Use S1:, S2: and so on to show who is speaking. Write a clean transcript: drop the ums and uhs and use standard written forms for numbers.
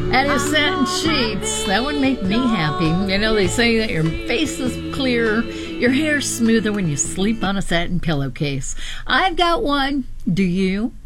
S1: That is satin sheets. That would make me happy. You know, they say that your face is clearer, your hair's smoother when you sleep on a satin pillowcase. I've got one. Do you?